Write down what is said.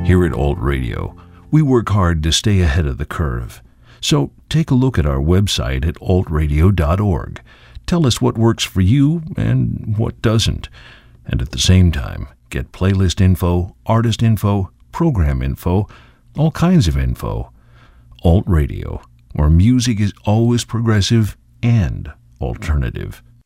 Here at Alt Radio, we work hard to stay ahead of the curve. So take a look at our website at altradio.org. Tell us what works for you and what doesn't. And at the same time, get playlist info, artist info, program info, all kinds of info. Alt Radio, where music is always progressive and alternative.